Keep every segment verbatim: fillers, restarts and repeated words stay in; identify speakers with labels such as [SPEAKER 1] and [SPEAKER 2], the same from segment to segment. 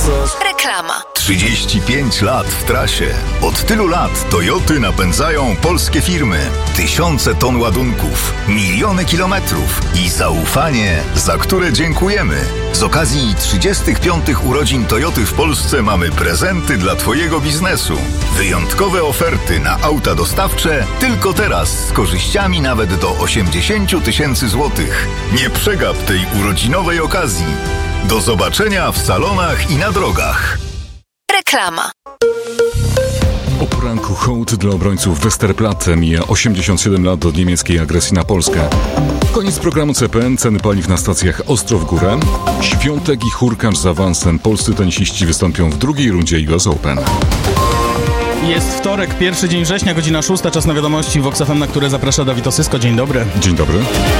[SPEAKER 1] coś.
[SPEAKER 2] Reklama.
[SPEAKER 3] trzydzieści pięć lat w trasie. Od tylu lat Toyoty napędzają polskie firmy. Tysiące ton ładunków, miliony kilometrów i zaufanie, za które dziękujemy. Z okazji trzydziestych piątych urodzin Toyoty w Polsce mamy prezenty dla Twojego biznesu. Wyjątkowe oferty na auta dostawcze tylko teraz z korzyściami nawet do osiemdziesiąt tysięcy złotych. Nie przegap tej urodzinowej okazji. Do zobaczenia w salonach i na drogach.
[SPEAKER 2] Reklama.
[SPEAKER 4] O poranku hołd dla obrońców Westerplatte. Mija osiemdziesiąt siedem lat od niemieckiej agresji na Polskę. Koniec programu C P N, ceny paliw na stacjach ostro w górę. Świątek i Hurkacz z awansem. Polscy tenisiści wystąpią w drugiej rundzie U S Open.
[SPEAKER 5] Jest wtorek, pierwszy dzień września, godzina szósta, czas na wiadomości w Vox F M, na które zaprasza Dawid Osysko. Dzień dobry.
[SPEAKER 4] Dzień dobry.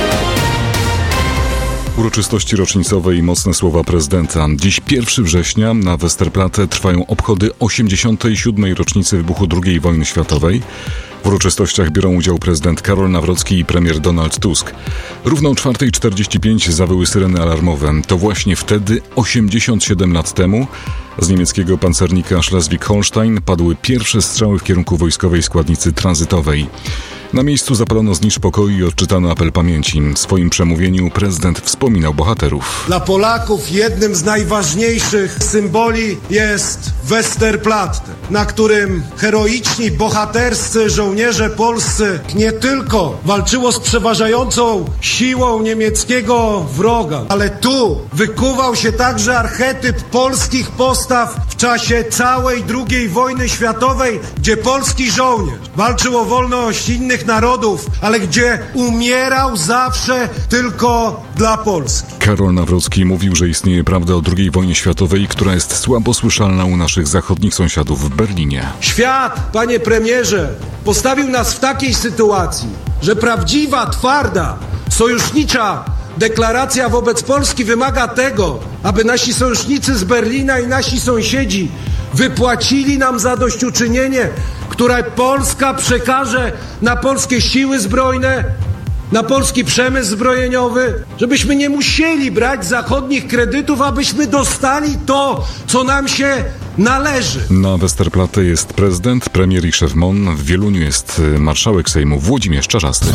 [SPEAKER 4] Uroczystości rocznicowe i mocne słowa prezydenta. Dziś pierwszego września na Westerplatte trwają obchody osiemdziesiątej siódmej rocznicy wybuchu drugiej wojny światowej. W uroczystościach biorą udział prezydent Karol Nawrocki i premier Donald Tusk. Równo o czwarta czterdzieści pięć zawyły syreny alarmowe. To właśnie wtedy, osiemdziesiąt siedem lat temu, z niemieckiego pancernika Schleswig-Holstein padły pierwsze strzały w kierunku wojskowej składnicy tranzytowej. Na miejscu zapalono znicz pokoju i odczytano apel pamięci. W swoim przemówieniu prezydent wspominał bohaterów.
[SPEAKER 6] Dla Polaków jednym z najważniejszych symboli jest Westerplatte, na którym heroiczni, bohaterscy żołnierze polscy nie tylko walczyło z przeważającą siłą niemieckiego wroga, ale tu wykuwał się także archetyp polskich postaw w czasie całej drugiej wojny światowej, gdzie polski żołnierz walczył o wolność innych narodów, ale gdzie umierał zawsze tylko dla Polski.
[SPEAKER 4] Karol Nawrocki mówił, że istnieje prawda o drugiej wojnie światowej, która jest słabo słyszalna u naszych zachodnich sąsiadów w Berlinie.
[SPEAKER 6] Świat, panie premierze, postawił nas w takiej sytuacji, że prawdziwa, twarda, sojusznicza deklaracja wobec Polski wymaga tego, aby nasi sojusznicy z Berlina i nasi sąsiedzi wypłacili nam zadośćuczynienie, które Polska przekaże na polskie siły zbrojne, na polski przemysł zbrojeniowy, żebyśmy nie musieli brać zachodnich kredytów, abyśmy dostali to, co nam się należy.
[SPEAKER 4] Na Westerplatte jest prezydent, premier i szef M O N. W Wieluniu jest marszałek Sejmu Włodzimierz Czarzasty.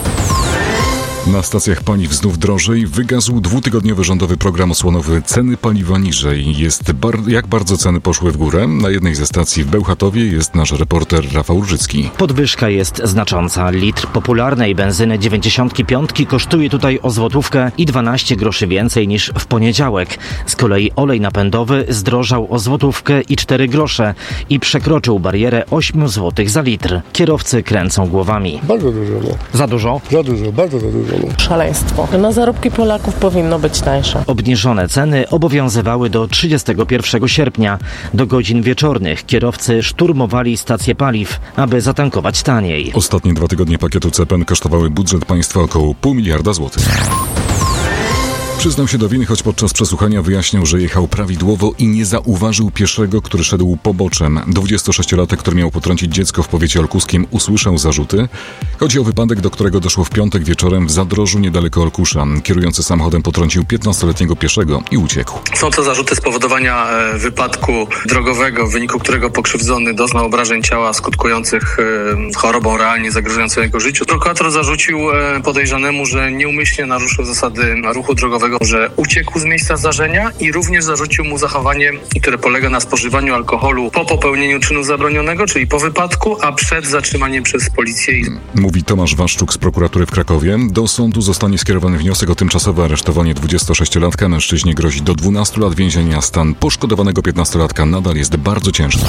[SPEAKER 4] Na stacjach paliw znów drożej. Wygasł dwutygodniowy rządowy program osłonowy Ceny paliwa niżej. Jest bar- jak bardzo ceny poszły w górę? Na jednej ze stacji w Bełchatowie jest nasz reporter Rafał Różycki.
[SPEAKER 7] Podwyżka jest znacząca. Litr popularnej benzyny dziewięćdziesiątki piątki kosztuje tutaj o złotówkę i dwanaście groszy więcej niż w poniedziałek. Z kolei olej napędowy zdrożał o złotówkę i cztery grosze i przekroczył barierę osiem złotych za litr. Kierowcy kręcą głowami.
[SPEAKER 8] Bardzo dużo. No.
[SPEAKER 7] Za dużo?
[SPEAKER 8] Za dużo, bardzo za dużo.
[SPEAKER 9] Szaleństwo. Na zarobki Polaków powinno być tańsze.
[SPEAKER 7] Obniżone ceny obowiązywały do trzydziestego pierwszego sierpnia. Do godzin wieczornych kierowcy szturmowali stacje paliw, aby zatankować taniej.
[SPEAKER 4] Ostatnie dwa tygodnie pakietu C P N kosztowały budżet państwa około pół miliarda złotych. Przyznał się do winy, choć podczas przesłuchania wyjaśniał, że jechał prawidłowo i nie zauważył pieszego, który szedł poboczem. dwudziestosześciolatek, który miał potrącić dziecko w powiecie olkuskim, usłyszał zarzuty. Chodzi o wypadek, do którego doszło w piątek wieczorem w Zadrożu niedaleko Olkusza. Kierujący samochodem potrącił piętnastoletniego pieszego i uciekł.
[SPEAKER 10] Są to zarzuty spowodowania e, wypadku drogowego, w wyniku którego pokrzywdzony doznał obrażeń ciała skutkujących e, chorobą realnie zagrażającą jego życiu. Prokurator zarzucił e, podejrzanemu, że nieumyślnie naruszył zasady ruchu drogowego, że uciekł z miejsca zdarzenia i również zarzucił mu zachowanie, które polega na spożywaniu alkoholu po popełnieniu czynu zabronionego, czyli po wypadku, a przed zatrzymaniem przez policję.
[SPEAKER 4] Mówi Tomasz Waszczuk z prokuratury w Krakowie. Do sądu zostanie skierowany wniosek o tymczasowe aresztowanie dwudziestosześciolatka. Mężczyźnie grozi do dwunastu lat więzienia. Stan poszkodowanego piętnastolatka nadal jest bardzo ciężki.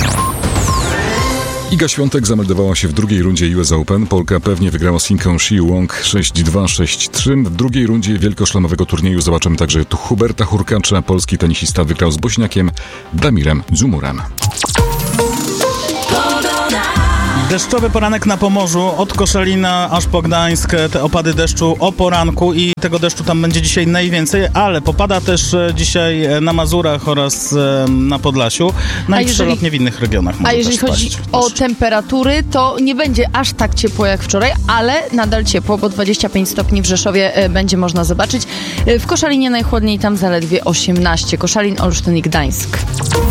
[SPEAKER 4] Iga Świątek zameldowała się w drugiej rundzie U S Open. Polka pewnie wygrała z Chinką Shi Wong sześć dwa sześć trzy. W drugiej rundzie wielkoszlemowego turnieju zobaczymy także Huberta Hurkacza. Polski tenisista wygrał z Bośniakiem Damirem Dzumurem.
[SPEAKER 5] Deszczowy poranek na Pomorzu, od Koszalina aż po Gdańsk, te opady deszczu o poranku i tego deszczu tam będzie dzisiaj najwięcej, ale popada też dzisiaj na Mazurach oraz na Podlasiu, no i przelotnie w innych regionach może.
[SPEAKER 1] A jeżeli chodzi o temperatury, to nie będzie aż tak ciepło jak wczoraj, ale nadal ciepło, bo dwadzieścia pięć stopni w Rzeszowie będzie można zobaczyć. W Koszalinie najchłodniej, tam zaledwie osiemnaście. Koszalin, Olsztyn i Gdańsk.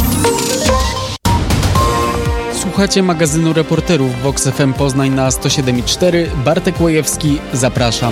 [SPEAKER 2] Słuchacie magazynu reporterów Vox F M Poznań na sto siedem i cztery. Bartek Łojewski, zapraszam.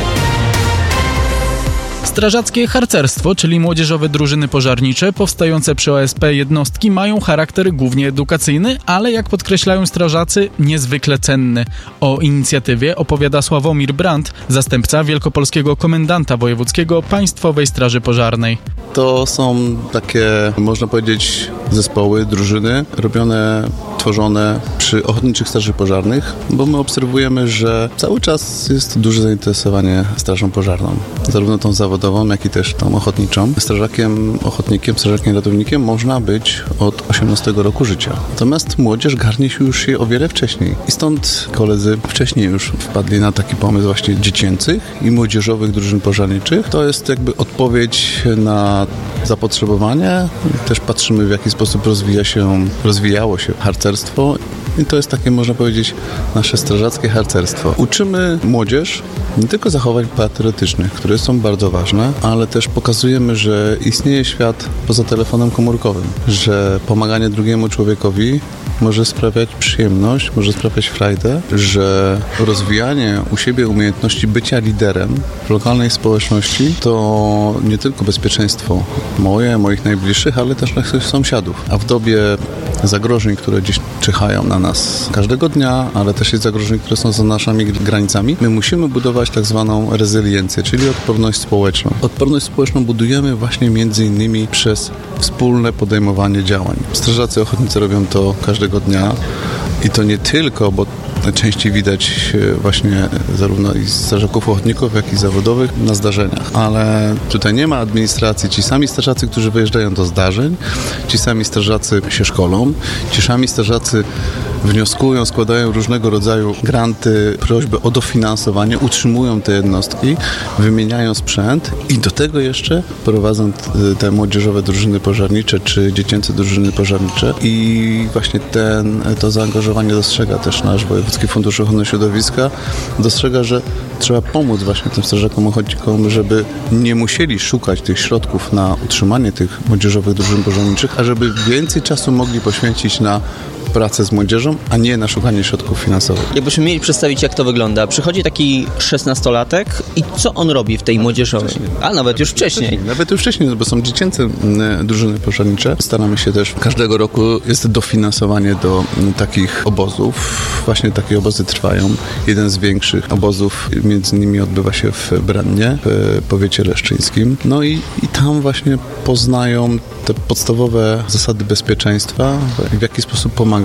[SPEAKER 2] Strażackie harcerstwo, czyli młodzieżowe drużyny pożarnicze powstające przy O S P jednostki mają charakter głównie edukacyjny, ale jak podkreślają strażacy, niezwykle cenny. O inicjatywie opowiada Sławomir Brandt, zastępca wielkopolskiego komendanta wojewódzkiego Państwowej Straży Pożarnej.
[SPEAKER 8] To są takie, można powiedzieć, zespoły, drużyny robione, tworzone przy ochotniczych straży pożarnych, bo my obserwujemy, że cały czas jest duże zainteresowanie strażą pożarną, zarówno tą zawodową, jak i też tą ochotniczą. Strażakiem, ochotnikiem, strażakiem ratownikiem można być od osiemnastego roku życia. Natomiast młodzież garnie się już je o wiele wcześniej. I stąd koledzy wcześniej już wpadli na taki pomysł właśnie dziecięcych i młodzieżowych drużyn pożarniczych. To jest jakby odpowiedź na zapotrzebowanie. Też patrzymy, w jaki sposób rozwija się, rozwijało się harcerstwo. I to jest takie, można powiedzieć, nasze strażackie harcerstwo. Uczymy młodzież nie tylko zachowań patriotycznych, które są bardzo ważne, ale też pokazujemy, że istnieje świat poza telefonem komórkowym, że pomaganie drugiemu człowiekowi może sprawiać przyjemność, może sprawiać frajdę, że rozwijanie u siebie umiejętności bycia liderem w lokalnej społeczności to nie tylko bezpieczeństwo moje, moich najbliższych, ale też naszych sąsiadów. A w dobie zagrożeń, które dziś czyhają na nas każdego dnia, ale też jest zagrożeń, które są za naszymi granicami, my musimy budować tak zwaną rezyliencję, czyli odporność społeczną. Odporność społeczną budujemy właśnie między innymi przez wspólne podejmowanie działań. Strażacy ochotnicy robią to każdego dnia i to nie tylko, bo najczęściej widać właśnie zarówno i strażaków ochotników, jak i zawodowych na zdarzeniach. Ale tutaj nie ma administracji. Ci sami strażacy, którzy wyjeżdżają do zdarzeń, ci sami strażacy się szkolą, ci sami strażacy wnioskują, składają różnego rodzaju granty, prośby o dofinansowanie, utrzymują te jednostki, wymieniają sprzęt i do tego jeszcze prowadzą te młodzieżowe drużyny pożarnicze czy dziecięce drużyny pożarnicze i właśnie ten, to zaangażowanie dostrzega też nasz Wojewódzki Fundusz Ochrony Środowiska, dostrzega, że trzeba pomóc właśnie tym strażakom ochotnikom, żeby nie musieli szukać tych środków na utrzymanie tych młodzieżowych drużyn pożarniczych, a żeby więcej czasu mogli poświęcić na pracę z młodzieżą, a nie na szukanie środków finansowych.
[SPEAKER 11] Jakbyśmy mieli przedstawić, jak to wygląda. Przychodzi taki szesnastolatek i co on robi w tej młodzieżowej? A nawet już wcześniej.
[SPEAKER 8] Nawet już wcześniej, bo są dziecięce drużyny pożarnicze. Staramy się też, każdego roku jest dofinansowanie do takich obozów. Właśnie takie obozy trwają. Jeden z większych obozów między innymi odbywa się w Brennie, w powiecie leszczyńskim. No i, i tam właśnie poznają te podstawowe zasady bezpieczeństwa, w jaki sposób pomagać.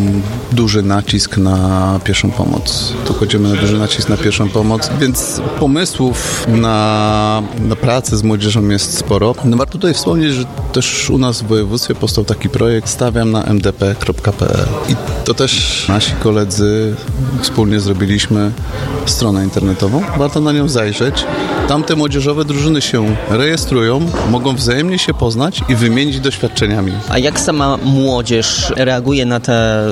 [SPEAKER 8] Duży nacisk na pierwszą pomoc. Tu kładziemy na duży nacisk na pierwszą pomoc, więc pomysłów na, na pracę z młodzieżą jest sporo. No warto tutaj wspomnieć, że też u nas w województwie powstał taki projekt Stawiam na m d p kropka p l i to też nasi koledzy wspólnie zrobiliśmy stronę internetową. Warto na nią zajrzeć. Tam te młodzieżowe drużyny się rejestrują, mogą wzajemnie się poznać i wymienić doświadczeniami.
[SPEAKER 11] A jak sama młodzież reaguje na te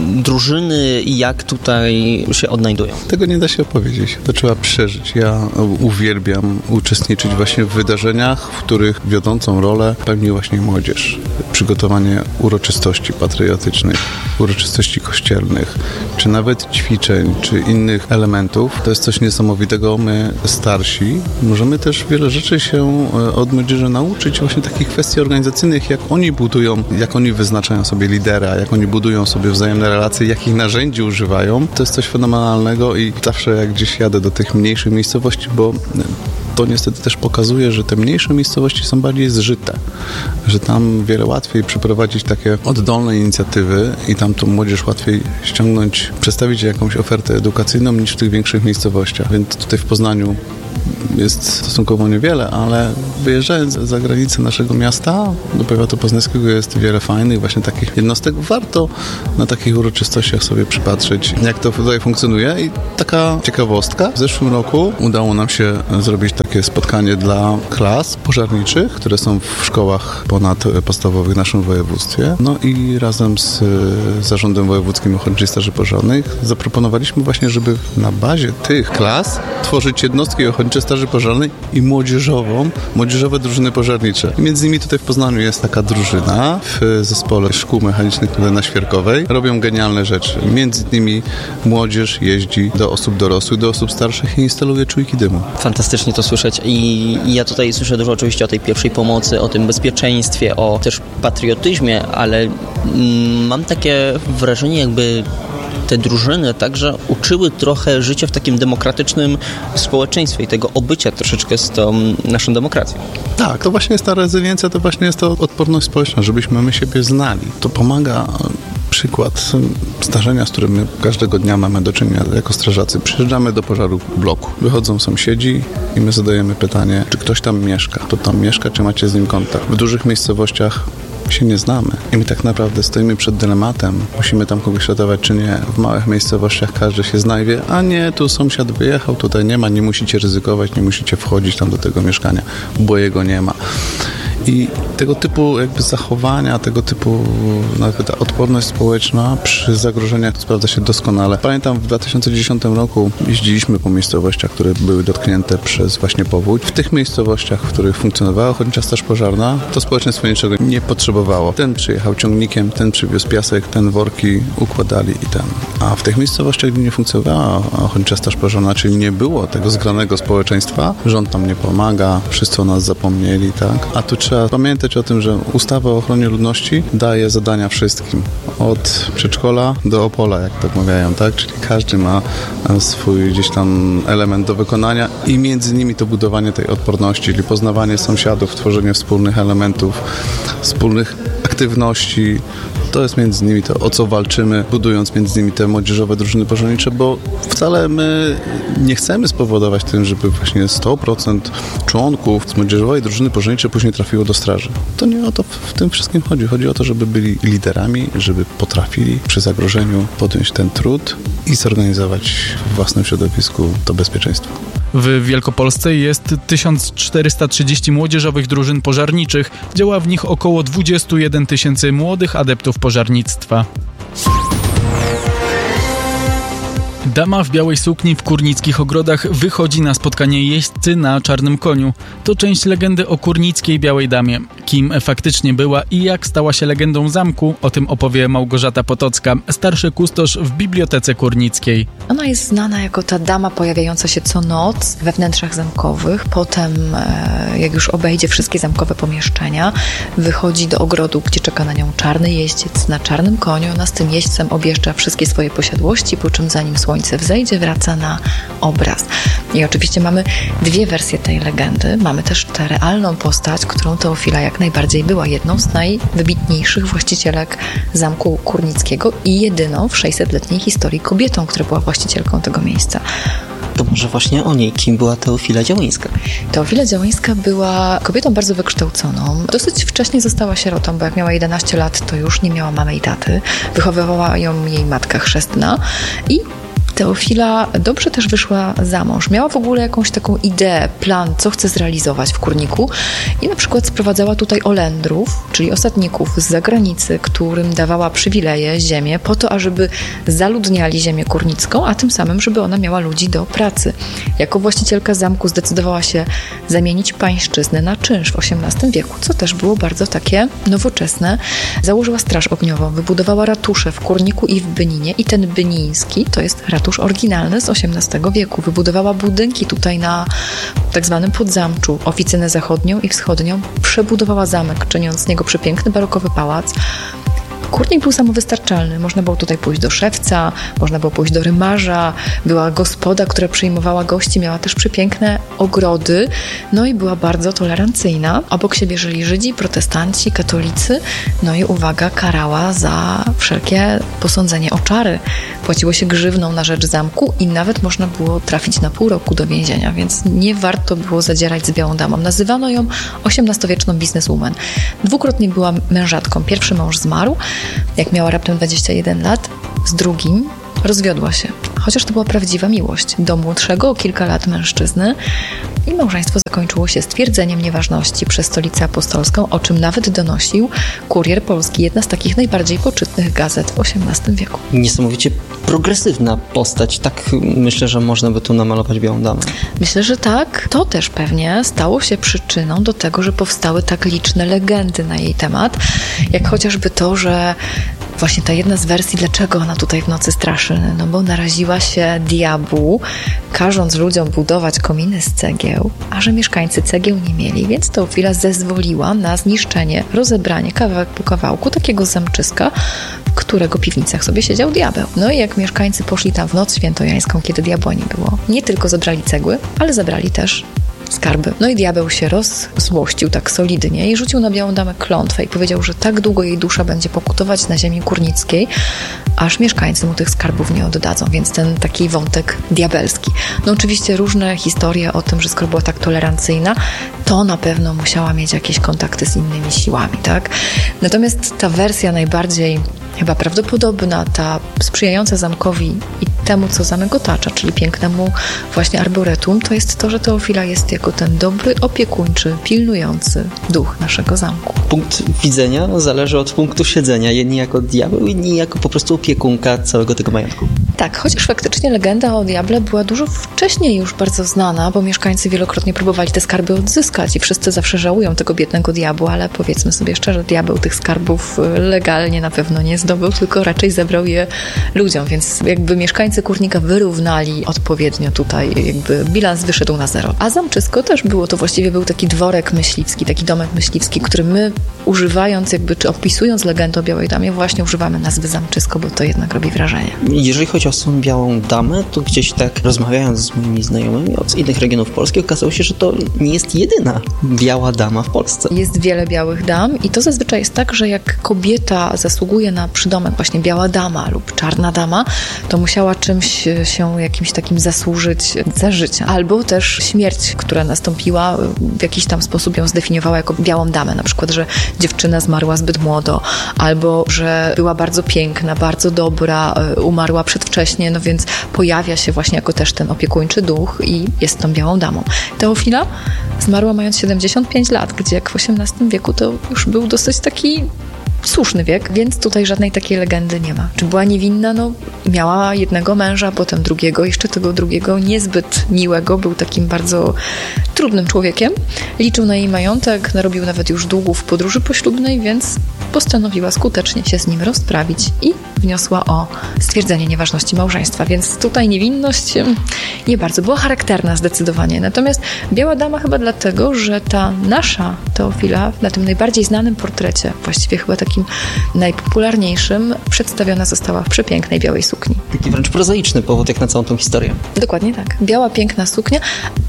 [SPEAKER 11] drużyny i jak tutaj się odnajdują?
[SPEAKER 8] Tego nie da się opowiedzieć. To trzeba przeżyć. Ja uwielbiam uczestniczyć właśnie w wydarzeniach, w których wiodącą rolę pełni właśnie młodzież. Przygotowanie uroczystości patriotycznych, uroczystości kościelnych, czy nawet ćwiczeń, czy innych elementów. To jest coś niesamowitego. My starsi możemy też wiele rzeczy się od młodzieży nauczyć, właśnie takich kwestii organizacyjnych, jak oni budują, jak oni wyznaczają sobie lidera, jak oni budują sobie wzajemne relacje, jakich narzędzi używają. To jest coś fenomenalnego i zawsze jak gdzieś jadę do tych mniejszych miejscowości, bo to niestety też pokazuje, że te mniejsze miejscowości są bardziej zżyte, że tam wiele łatwiej przeprowadzić takie oddolne inicjatywy i tam tą młodzież łatwiej ściągnąć, przedstawić jakąś ofertę edukacyjną niż w tych większych miejscowościach. Więc tutaj w Poznaniu jest stosunkowo niewiele, ale wyjeżdżając za granicę naszego miasta, do powiatu poznańskiego jest wiele fajnych właśnie takich jednostek. Warto na takich uroczystościach sobie przypatrzeć, jak to tutaj funkcjonuje. I taka ciekawostka. W zeszłym roku udało nam się zrobić takie spotkanie dla klas pożarniczych, które są w szkołach ponadpodstawowych w naszym województwie. No i razem z Zarządem Wojewódzkim Ochotniczej Straży Pożarnych zaproponowaliśmy właśnie, żeby na bazie tych klas tworzyć jednostki ochotniczej straży pożarnej i młodzieżową, młodzieżowe drużyny pożarnicze. I między innymi tutaj w Poznaniu jest taka drużyna w zespole szkół mechanicznych tutaj na Świerkowej. Robią genialne rzeczy. Między innymi młodzież jeździ do osób dorosłych, do osób starszych i instaluje czujki dymu.
[SPEAKER 11] Fantastycznie to słyszeć i ja tutaj słyszę dużo oczywiście o tej pierwszej pomocy, o tym bezpieczeństwie, o też patriotyzmie, ale mm, mam takie wrażenie, jakby te drużyny także uczyły trochę życia w takim demokratycznym społeczeństwie i tego obycia troszeczkę z tą naszą demokracją.
[SPEAKER 8] Tak, to właśnie jest ta rezyliencja, to właśnie jest to odporność społeczna, żebyśmy my siebie znali. To pomaga przykład zdarzenia, z którym my każdego dnia mamy do czynienia jako strażacy. Przyjeżdżamy do pożaru bloku. Wychodzą sąsiedzi i my zadajemy pytanie, czy ktoś tam mieszka. Kto tam mieszka, czy macie z nim kontakt. W dużych miejscowościach się nie znamy. I my tak naprawdę stoimy przed dylematem. Musimy tam kogoś ratować, czy nie. W małych miejscowościach każdy się znajdzie, a nie, tu sąsiad wyjechał, tutaj nie ma, nie musicie ryzykować, nie musicie wchodzić tam do tego mieszkania, bo jego nie ma. I tego typu jakby zachowania, tego typu nawet ta odporność społeczna przy zagrożeniach sprawdza się doskonale. Pamiętam w dwa tysiące dziesiątym roku jeździliśmy po miejscowościach, które były dotknięte przez właśnie powódź. W tych miejscowościach, w których funkcjonowała Ochotnicza Straż Pożarna, to społeczeństwo niczego nie potrzebowało. Ten przyjechał ciągnikiem, ten przywiózł piasek, ten worki układali i ten. A w tych miejscowościach, gdzie nie funkcjonowała Ochotnicza Straż Pożarna, czyli nie było tego zgranego społeczeństwa, rząd nam nie pomaga, wszyscy o nas zapomnieli, tak? A tu trzeba pamiętać o tym, że ustawa o ochronie ludności daje zadania wszystkim. Od przedszkola do Opola, jak to mawiają, tak? Czyli każdy ma swój gdzieś tam element do wykonania i między nimi to budowanie tej odporności, czyli poznawanie sąsiadów, tworzenie wspólnych elementów, wspólnych aktywności. To jest między innymi to, o co walczymy, budując między innymi te młodzieżowe drużyny pożarnicze, bo wcale my nie chcemy spowodować tym, żeby właśnie sto procent członków z młodzieżowej drużyny pożarniczej później trafiło do straży. To nie o to w tym wszystkim chodzi. Chodzi o to, żeby byli liderami, żeby potrafili przy zagrożeniu podjąć ten trud i zorganizować w własnym środowisku to bezpieczeństwo.
[SPEAKER 2] W Wielkopolsce jest tysiąc czterysta trzydzieści młodzieżowych drużyn pożarniczych. Działa w nich około dwadzieścia jeden tysięcy młodych adeptów pożarnictwa. Dama w białej sukni w Kurnickich Ogrodach wychodzi na spotkanie jeźdźcy na czarnym koniu. To część legendy o kurnickiej Białej Damie. Kim faktycznie była i jak stała się legendą zamku, o tym opowie Małgorzata Potocka, starszy kustosz w Bibliotece Kurnickiej.
[SPEAKER 12] Ona jest znana jako ta dama pojawiająca się co noc we wnętrzach zamkowych. Potem, jak już obejdzie wszystkie zamkowe pomieszczenia, wychodzi do ogrodu, gdzie czeka na nią czarny jeździec na czarnym koniu. Ona z tym jeźdźcem objeżdża wszystkie swoje posiadłości, po czym zanim słońce wzejdzie, wraca na obraz. I oczywiście mamy dwie wersje tej legendy. Mamy też tę realną postać, którą Teofila jak najbardziej była jedną z najwybitniejszych właścicielek Zamku Kurnickiego i jedyną w sześćsetletniej historii kobietą, która była właścicielką tego miejsca.
[SPEAKER 11] To może właśnie o niej. Kim była Teofila Działyńska?
[SPEAKER 12] Teofila Działyńska była kobietą bardzo wykształconą. Dosyć wcześnie została sierotą, bo jak miała jedenaście lat, to już nie miała mamy i taty. Wychowywała ją jej matka chrzestna i Teofila dobrze też wyszła za mąż. Miała w ogóle jakąś taką ideę, plan, co chce zrealizować w Kurniku i na przykład sprowadzała tutaj Olendrów, czyli osadników z zagranicy, którym dawała przywileje, ziemię, po to, ażeby zaludniali ziemię kurnicką, a tym samym, żeby ona miała ludzi do pracy. Jako właścicielka zamku zdecydowała się zamienić pańszczyznę na czynsz w osiemnastym wieku, co też było bardzo takie nowoczesne. Założyła straż ogniową, wybudowała ratusze w Kurniku i w Byninie i ten byniński to jest ratusz oryginalny z osiemnastego wieku. Wybudowała budynki tutaj na tak zwanym Podzamczu, oficynę zachodnią i wschodnią. Przebudowała zamek, czyniąc z niego przepiękny barokowy pałac. Kurnik był samowystarczalny. Można było tutaj pójść do szewca, można było pójść do rymarza, była gospoda, która przyjmowała gości, miała też przepiękne ogrody, no i była bardzo tolerancyjna. Obok siebie żyli Żydzi, protestanci, katolicy, no i uwaga, karała za wszelkie posądzenie o czary. Płaciło się grzywną na rzecz zamku i nawet można było trafić na pół roku do więzienia, więc nie warto było zadzierać z białą damą. Nazywano ją osiemnastowieczną bizneswoman. Dwukrotnie była mężatką. Pierwszy mąż zmarł, jak miała raptem dwadzieścia jeden lat, z drugim rozwiodła się. Chociaż to była prawdziwa miłość do młodszego o kilka lat mężczyzny i małżeństwo zakończyło się stwierdzeniem nieważności przez Stolicę Apostolską, o czym nawet donosił Kurier Polski, jedna z takich najbardziej poczytnych gazet w osiemnastym wieku.
[SPEAKER 11] Niesamowicie progresywna postać. Tak myślę, że można by tu namalować białą damę.
[SPEAKER 12] Myślę, że tak. To też pewnie stało się przyczyną do tego, że powstały tak liczne legendy na jej temat, jak chociażby to, że właśnie ta jedna z wersji, dlaczego ona tutaj w nocy straszy, no bo naraziła się diabłu, każąc ludziom budować kominy z cegieł, a że mieszkańcy cegieł nie mieli, więc Teofila zezwoliła na zniszczenie, rozebranie kawałek po kawałku takiego zamczyska, w którego piwnicach sobie siedział diabeł. No i jak mieszkańcy poszli tam w noc świętojańską, kiedy diabła nie było, nie tylko zabrali cegły, ale zabrali też skarby. No i diabeł się rozzłościł tak solidnie i rzucił na białą damę klątwę i powiedział, że tak długo jej dusza będzie pokutować na ziemi kurnickiej, aż mieszkańcy mu tych skarbów nie oddadzą, więc ten taki wątek diabelski. No oczywiście różne historie o tym, że skoro była tak tolerancyjna, to na pewno musiała mieć jakieś kontakty z innymi siłami, tak? Natomiast ta wersja najbardziej chyba prawdopodobna, ta sprzyjająca zamkowi i temu, co zamek otacza, czyli pięknemu właśnie arboretum, to jest to, że Teofila jest jako ten dobry, opiekuńczy, pilnujący duch naszego zamku.
[SPEAKER 11] Punkt widzenia zależy od punktu siedzenia. Jedni jako diabeł, inni jako po prostu opiekunka całego tego majątku.
[SPEAKER 12] Tak, chociaż faktycznie legenda o diable była dużo wcześniej już bardzo znana, bo mieszkańcy wielokrotnie próbowali te skarby odzyskać i wszyscy zawsze żałują tego biednego diabła, ale powiedzmy sobie szczerze, diabeł tych skarbów legalnie na pewno nie zdobył, tylko raczej zabrał je ludziom, więc jakby mieszkańcy Kurnika wyrównali odpowiednio tutaj, jakby bilans wyszedł na zero. A zamczysko też było, to właściwie był taki dworek myśliwski, taki domek myśliwski, który my używając jakby, czy opisując legendę o Białej Damie, właśnie używamy nazwy zamczysko, bo to jednak robi wrażenie.
[SPEAKER 11] Jeżeli chodzi o tą Białą Damę, to gdzieś tak rozmawiając z moimi znajomymi z innych regionów Polski, okazało się, że to nie jest jedyna biała dama w Polsce.
[SPEAKER 12] Jest wiele białych dam i to zazwyczaj jest tak, że jak kobieta zasługuje na przydomek właśnie biała dama lub czarna dama, to musiała czymś się jakimś takim zasłużyć za życia. Albo też śmierć, która nastąpiła, w jakiś tam sposób ją zdefiniowała jako białą damę. Na przykład, że dziewczyna zmarła zbyt młodo, albo że była bardzo piękna, bardzo dobra, umarła przedwcześnie, no więc pojawia się właśnie jako też ten opiekuńczy duch i jest tą białą damą. Teofila zmarła mając siedemdziesiąt pięć lat, gdzie jak w osiemnastym wieku to już był dosyć taki słuszny wiek, więc tutaj żadnej takiej legendy nie ma. Czy była niewinna? No, miała jednego męża, potem drugiego, jeszcze tego drugiego niezbyt miłego, był takim bardzo trudnym człowiekiem. Liczył na jej majątek, narobił nawet już długów w podróży poślubnej, więc postanowiła skutecznie się z nim rozprawić i wniosła o stwierdzenie nieważności małżeństwa, więc tutaj niewinność nie bardzo była charakterna zdecydowanie. Natomiast Biała Dama chyba dlatego, że ta nasza Teofila na tym najbardziej znanym portrecie, właściwie chyba takim najpopularniejszym, przedstawiona została w przepięknej białej sukni.
[SPEAKER 11] Taki wręcz prozaiczny powód jak na całą tą historię.
[SPEAKER 12] Dokładnie tak. Biała, piękna suknia,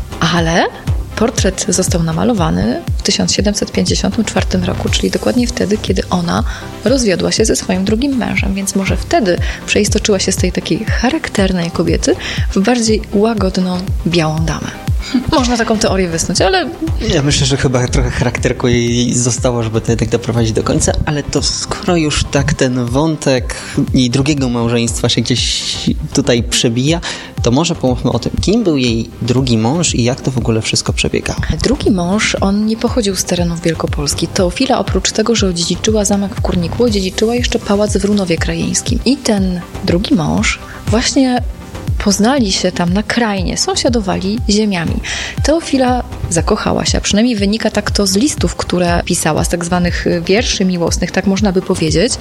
[SPEAKER 12] ale portret został namalowany w tysiąc siedemset pięćdziesiątym czwartym roku, czyli dokładnie wtedy, kiedy ona rozwiodła się ze swoim drugim mężem, więc może wtedy przeistoczyła się z tej takiej charakternej kobiety w bardziej łagodną, białą damę. Można taką teorię wysnuć, ale...
[SPEAKER 11] Ja myślę, że chyba trochę charakterku jej zostało, żeby to jednak doprowadzić do końca, ale to skoro już tak ten wątek jej drugiego małżeństwa się gdzieś tutaj przebija, to może pomówmy o tym, kim był jej drugi mąż i jak to w ogóle wszystko przebiegało.
[SPEAKER 12] Drugi mąż, on nie pochodził z terenów Wielkopolski. Teofila oprócz tego, że odziedziczyła zamek w Kurniku, odziedziczyła jeszcze pałac w Runowie Krajeńskim. I ten drugi mąż właśnie poznali się tam na krainie, sąsiadowali ziemiami. Teofila zakochała się. A przynajmniej wynika tak to z listów, które pisała, z tak zwanych wierszy miłosnych, tak można by powiedzieć.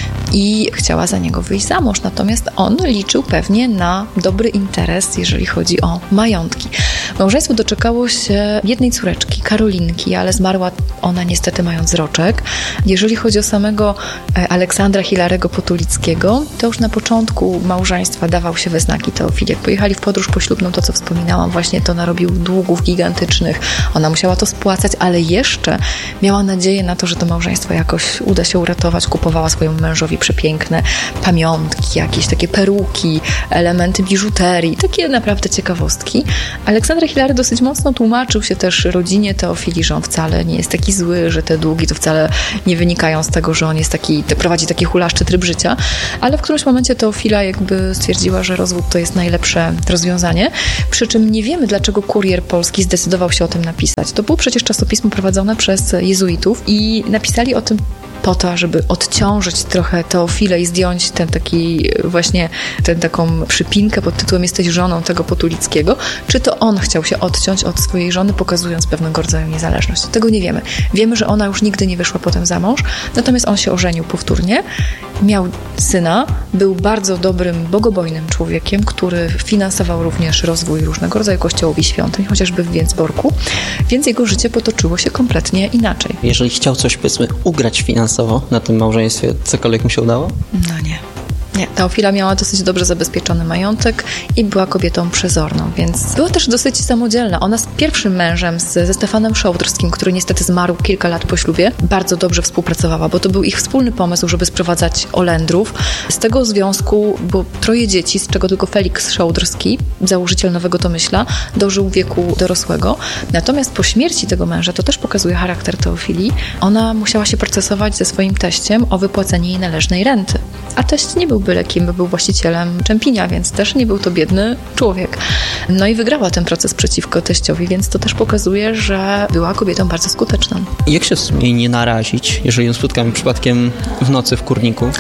[SPEAKER 12] I chciała za niego wyjść za mąż. Natomiast on liczył pewnie na dobry interes, jeżeli chodzi o majątki. Małżeństwo doczekało się jednej córeczki, Karolinki, ale zmarła ona niestety mając roczek. Jeżeli chodzi o samego Aleksandra Hilarego Potulickiego, to już na początku małżeństwa dawał się we znaki Teofili. Jak pojechali w podróż poślubną, to co wspominałam, właśnie to narobił długów gigantycznych. Ona musiała to spłacać, ale jeszcze miała nadzieję na to, że to małżeństwo jakoś uda się uratować. Kupowała swojemu mężowi przepiękne pamiątki, jakieś takie peruki, elementy biżuterii, takie naprawdę ciekawostki. Aleksandra Hilary dosyć mocno tłumaczył się też rodzinie Teofili, że on wcale nie jest taki zły, że te długi to wcale nie wynikają z tego, że on jest taki, prowadzi taki hulaszczy tryb życia, ale w którymś momencie Teofila jakby stwierdziła, że rozwód to jest najlepsze rozwiązanie, przy czym nie wiemy, dlaczego Kurier Polski zdecydował się o tym napisać. To było przecież czasopismo prowadzone przez jezuitów i napisali o tym po to, żeby odciążyć trochę Teofilę i zdjąć ten taki właśnie, tę taką przypinkę pod tytułem jesteś żoną tego Potulickiego, czy to on chciał się odciąć od swojej żony, pokazując pewnego rodzaju niezależność. Tego nie wiemy. Wiemy, że ona już nigdy nie wyszła potem za mąż, natomiast on się ożenił powtórnie, miał syna, był bardzo dobrym, bogobojnym człowiekiem, który finansował również rozwój różnego rodzaju kościołów i świątyń, chociażby w Więcborku, więc jego życie potoczyło się kompletnie inaczej.
[SPEAKER 11] Jeżeli chciał coś, powiedzmy, ugrać finansowo na tym małżeństwie, cokolwiek mu się udało?
[SPEAKER 12] No nie. Nie, Teofila miała dosyć dobrze zabezpieczony majątek i była kobietą przezorną, więc była też dosyć samodzielna. Ona z pierwszym mężem, z, ze Stefanem Szołdrskim, który niestety zmarł kilka lat po ślubie, bardzo dobrze współpracowała, bo to był ich wspólny pomysł, żeby sprowadzać Olendrów. Z tego związku było troje dzieci, z czego tylko Feliks Szołdrski, założyciel Nowego Tomyśla, dożył wieku dorosłego. Natomiast po śmierci tego męża, to też pokazuje charakter Teofilii, ona musiała się procesować ze swoim teściem o wypłacenie jej należnej renty. A teść nie był byle kim, bo był właścicielem Czempinia, więc też nie był to biedny człowiek. No i wygrała ten proces przeciwko teściowi, więc to też pokazuje, że była kobietą bardzo skuteczną.
[SPEAKER 11] Jak się w sumie nie narazić, jeżeli ją spotkamy przypadkiem w nocy w kurniku?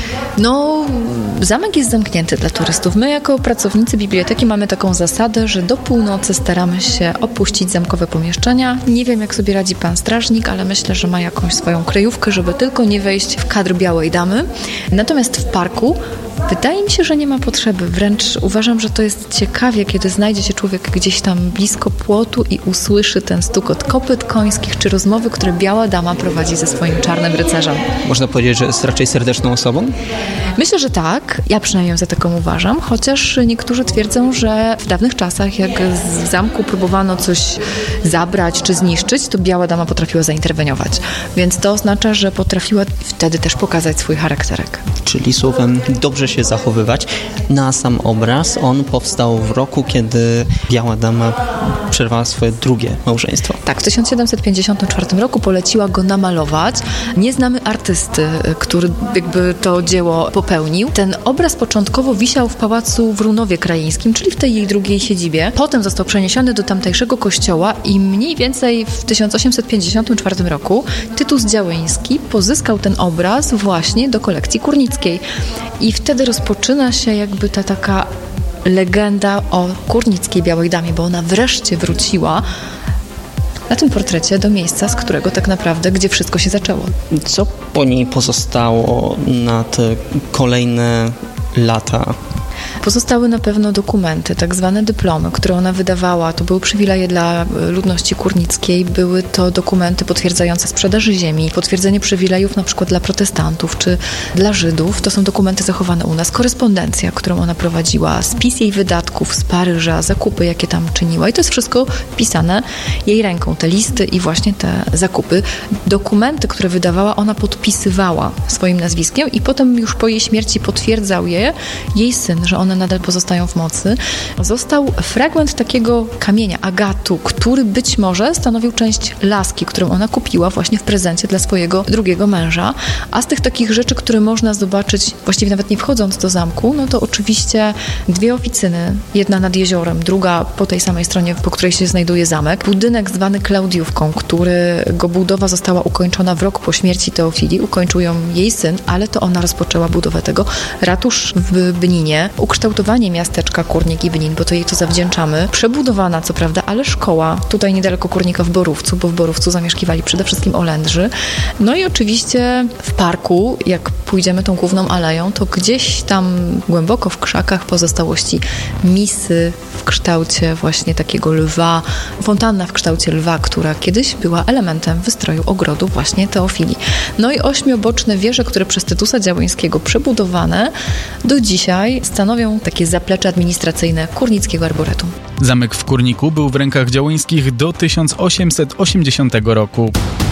[SPEAKER 12] No, zamek jest zamknięty dla turystów. My jako pracownicy biblioteki mamy taką zasadę, że do północy staramy się opuścić zamkowe pomieszczenia. Nie wiem, jak sobie radzi pan strażnik, ale myślę, że ma jakąś swoją kryjówkę, żeby tylko nie wejść w kadr Białej Damy. Natomiast w parku wydaje mi się, że nie ma potrzeby. Wręcz uważam, że to jest ciekawie, kiedy znajdzie się człowiek gdzieś tam blisko płotu i usłyszy ten stukot kopyt końskich czy rozmowy, które Biała Dama prowadzi ze swoim czarnym rycerzem.
[SPEAKER 11] Można powiedzieć, że jest raczej serdeczną osobą?
[SPEAKER 12] Myślę, że tak. Ja przynajmniej ją za taką uważam, chociaż niektórzy twierdzą, że w dawnych czasach, jak z zamku próbowano coś zabrać czy zniszczyć, to Biała Dama potrafiła zainterweniować. Więc to oznacza, że potrafiła wtedy też pokazać swój charakterek.
[SPEAKER 11] Czyli słowem dobrze się zachowywać. Na sam obraz on powstał w roku, kiedy Biała Dama przerwała swoje drugie małżeństwo.
[SPEAKER 12] Tak, w tysiąc siedemset pięćdziesiątym czwartym roku poleciła go namalować. Nie znamy artysty, który jakby to dzieło popełnił. Ten obraz początkowo wisiał w pałacu w Runowie Krajeńskim, czyli w tej jej drugiej siedzibie. Potem został przeniesiony do tamtejszego kościoła i mniej więcej w tysiąc osiemset pięćdziesiątym czwartym roku Tytus Działeński pozyskał ten obraz właśnie do kolekcji Kurnickiej. I wtedy rozpoczyna się jakby ta taka legenda o Kurnickiej Białej Damie, bo ona wreszcie wróciła na tym portrecie do miejsca, z którego tak naprawdę, gdzie wszystko się zaczęło.
[SPEAKER 11] Co po niej pozostało na te kolejne lata?
[SPEAKER 12] Pozostały na pewno dokumenty, tak zwane dyplomy, które ona wydawała. To były przywileje dla ludności kurnickiej. Były to dokumenty potwierdzające sprzedaży ziemi, potwierdzenie przywilejów na przykład dla protestantów czy dla Żydów. To są dokumenty zachowane u nas. Korespondencja, którą ona prowadziła, spis jej wydatków z Paryża, zakupy, jakie tam czyniła. I to jest wszystko wpisane jej ręką. Te listy i właśnie te zakupy. Dokumenty, które wydawała, ona podpisywała swoim nazwiskiem i potem już po jej śmierci potwierdzał je jej syn, że one nadal pozostają w mocy. Został fragment takiego kamienia, agatu, który być może stanowił część laski, którą ona kupiła właśnie w prezencie dla swojego drugiego męża. A z tych takich rzeczy, które można zobaczyć, właściwie nawet nie wchodząc do zamku, no to oczywiście dwie oficyny, jedna nad jeziorem, druga po tej samej stronie, po której się znajduje zamek. Budynek zwany Klaudiówką, którego budowa została ukończona w rok po śmierci Teofilii. Ukończył ją jej syn, ale to ona rozpoczęła budowę tego. Ratusz w Bninie, ukształtowanie miasteczka Kórnik i Bnin, bo to jej to zawdzięczamy. Przebudowana, co prawda, ale szkoła. Tutaj niedaleko Kórnika w Borówcu, bo w Borówcu zamieszkiwali przede wszystkim Olędrzy. No i oczywiście w parku, jak pójdziemy tą główną aleją, to gdzieś tam głęboko w krzakach pozostałości misy w kształcie właśnie takiego lwa, fontanna w kształcie lwa, która kiedyś była elementem wystroju ogrodu właśnie Teofilii. No i ośmioboczne wieże, które przez Tytusa Działońskiego przebudowane do dzisiaj stanowią takie zaplecze administracyjne Kórnickiego Arboretum.
[SPEAKER 2] Zamek w Kórniku był w rękach Działońskich do tysiąc osiemset osiemdziesiątego roku.